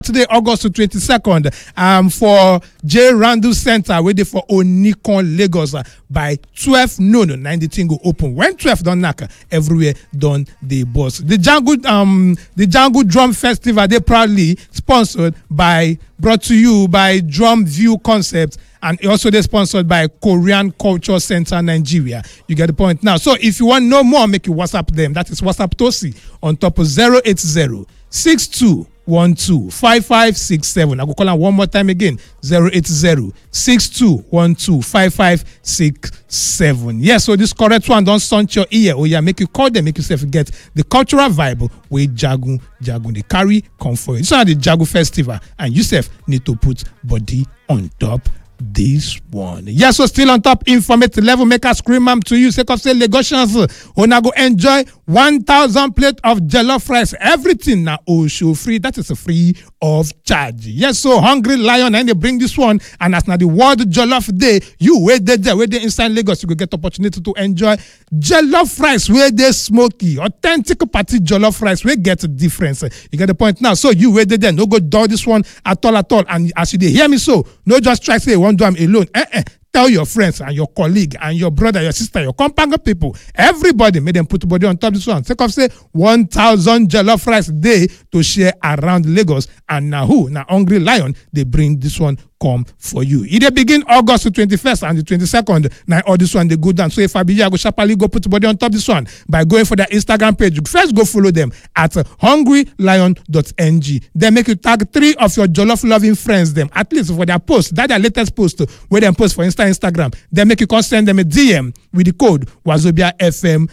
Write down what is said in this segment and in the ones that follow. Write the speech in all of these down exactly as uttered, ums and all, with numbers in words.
Today, August twenty-second, um, for J. Randall Center, waiting for Onikon, Lagos, uh, by twelve noon, nine the thing go open. When twelve don't knock, everywhere done the boss. The Django, um, the Django Drum Festival, they proudly sponsored by, brought to you by Drum View Concept, and also they're sponsored by Korean Culture Center Nigeria. You get the point now. So if you want to know more, make you WhatsApp them. That is WhatsApp Tosi on top of zero eight zero six two one two five five six seven. I will call them one more time again. zero eight zero six two one two five five six seven. Yes, so this correct one don't stunt your ear. Oh yeah, make you call them, make yourself get the cultural vibe with Jagun Jagun. They carry come for it. So the Jagun Festival, and yourself need to put body on top this one. Yes, so still on top informative level, make a scream am to you. Say, cause say Lagosians, wanna go enjoy one thousand plate of jollof rice. Everything now oh show free. That is a free of charge. Yes, so Hungry Lion, and they bring this one, and as now the World Jollof Day, you wait there, wait there inside Lagos, you will get opportunity to enjoy jollof rice where they smoky, authentic party jollof rice. We get a difference. You get the point now. So you wait there, no go do this one at all at all. And as you they hear me, so no just try say one do I'm alone. Eh, eh. Tell your friends and your colleague and your brother, your sister, your companion people, everybody, make them put body on top of this one. Take off say one thousand jollof rice day to share around Lagos. And now who? Now Hungry Lion, they bring this one come for you. It begin August twenty-first and the twenty-second. Now all this one they go down. So if I be here, I go sharply go put body on top of this one by going for their Instagram page. First go follow them at hungry lion dot n g. Then make you tag three of your jollof loving friends them, at least for their post. That their latest post where them post for Insta Instagram. Then make you come send them a D M with the code Wazobia F M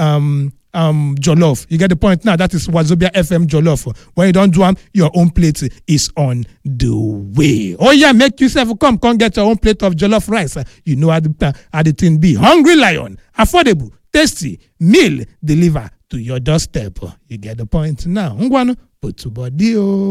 um um Jollof. You get the point now. That is Wazobia F M Jollof. When you don't do them, your own plate is on the way. Oh yeah, make yourself come, come get your own plate of jollof rice. You know how the how the thing be. Hungry Lion, affordable, tasty meal deliver to your doorstep. You get the point now. Ngwano, put to body.